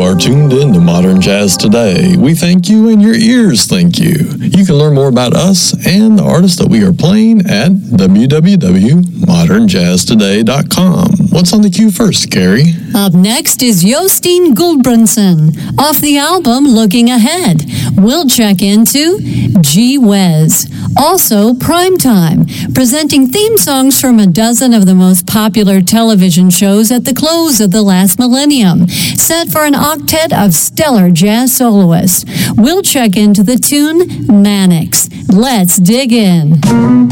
are tuned in to Modern Jazz Today. We thank you and your ears thank you. You can learn more about us and the artists that we are playing at www.modernjazztoday.com. What's on the queue first, Carrie? Up next is Jostein Gulbrandsen. Off the album Looking Ahead, we'll check into Gee Whiz. Also, Primetime, presenting theme songs from a dozen of the most popular television shows at the close of the last millennium, set for an octet of stellar jazz soloists. We'll check into the tune Mannix. Let's dig in.